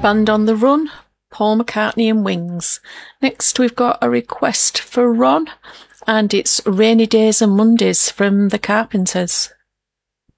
Band on the Run, Paul McCartney and Wings. Next we've got a request for Ron, and it's Rainy Days and Mondays from the Carpenters.